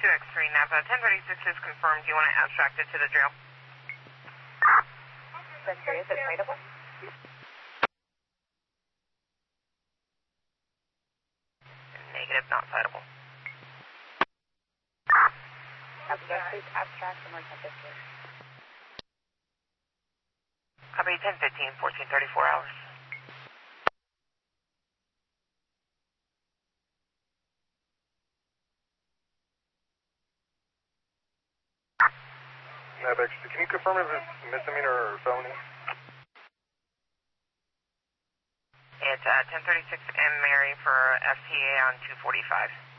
2X3 Napa. 1036 is confirmed. Do you want to abstract it to the jail? That's curious. Is it tradable? Negative, not citable. Please abstract from our 1015. Copy 1015, 1434 hours. Navex, can you confirm if it's misdemeanor or felony? It's 1036 M. Mary for FTA on 245.